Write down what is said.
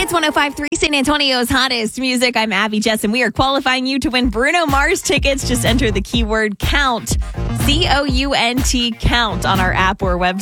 Hits 105.3, San Antonio's hottest music. I'm Abby Jess, and we are qualifying you to win Bruno Mars tickets. Just enter the keyword COUNT, COUNT, count on our app or website.